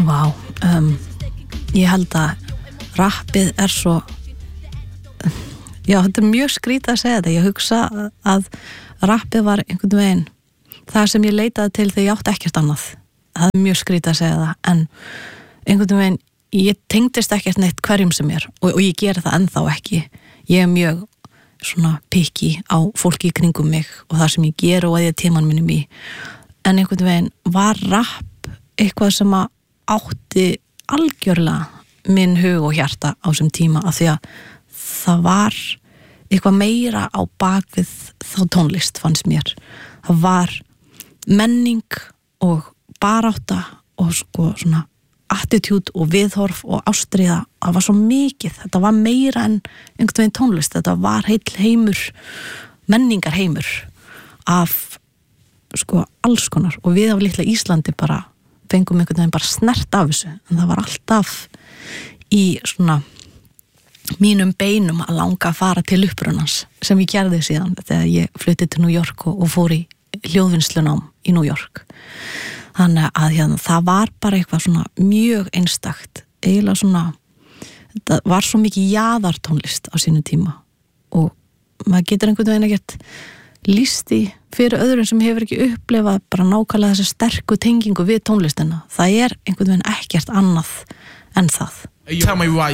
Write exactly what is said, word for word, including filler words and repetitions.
Vá, um, ég held að rappið er svo já, þetta er mjög skrítið að segja þetta. Ég hugsa að rappið var einhvern veginn það sem ég leitaði til þegar ég átti ekkert annað. Það er mjög skrítið að segja það, en einhvern veginn ég tengdist ekkert neitt hverjum sem er og, og ég geri það ennþá ekki. Ég er mjög svona pikki á fólki í kringum mig og það sem ég ger og að ég tíman minnum í. En einhvern veginn var rapp eitthvað sem að átti algjörlega minn hug og hjarta á þessum tíma af því að það var eitthvað meira á bakvið þá tónlist fannst mér. Það var menning og barátta og sko svona attitúd og viðhorf og ástríða. Það var svo mikið, þetta var meira en einhvern veginn tónlist, þetta var heill heimur, menningar heimur af sko alls konar og við á litla Íslandi bara fengum einhvern veginn bara snert af þessu, en það var alltaf í svona mínum beinum að langa að fara til upprunans sem ég gerði síðan þegar ég flutti til New York og, og fór í hljóðvinnslunám í New York. Þannig að hérna, það var bara eitthvað svona mjög einstakt, eiginlega svona þetta var svo mikið jaðartónlist á sínum tíma og maður getur einhvern veginn ekkert lýst í fyrir öðrum sem hefur ekki upplifað bara nákvæmlega þessa sterku tengingu við tónlistina. Það er einhvern veginn ekkert annað en það. Tell me why